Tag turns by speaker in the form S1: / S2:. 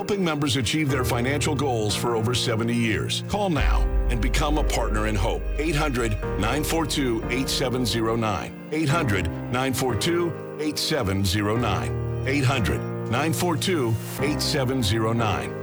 S1: helping members achieve their financial goals for over 70 years. Call now and become a partner in hope. 800-942-8709. 800-942-8709. 800-942-8709.